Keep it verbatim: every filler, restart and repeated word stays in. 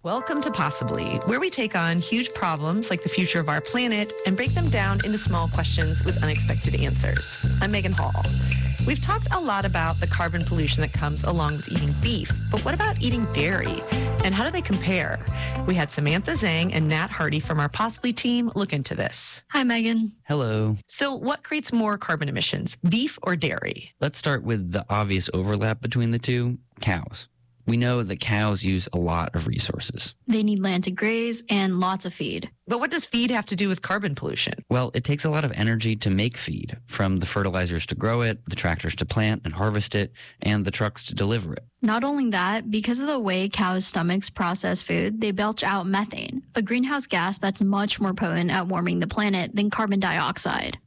Welcome to Possibly, where we take on huge problems like the future of our planet and break them down into small questions with unexpected answers. I'm Megan Hall. We've talked a lot about the carbon pollution that comes along with eating beef, but what about eating dairy? And how do they compare? We had Samantha Zhang and Nat Hardy from our Possibly team look into this. Hi, Megan. Hello. So what creates more carbon emissions, beef or dairy? Let's start with the obvious overlap between the two, cows. We know that cows use a lot of resources. They need land to graze and lots of feed. But what does feed have to do with carbon pollution? Well, it takes a lot of energy to make feed, from the fertilizers to grow it, the tractors to plant and harvest it, and the trucks to deliver it. Not only that, because of the way cows' stomachs process food, they belch out methane, a greenhouse gas that's much more potent at warming the planet than carbon dioxide.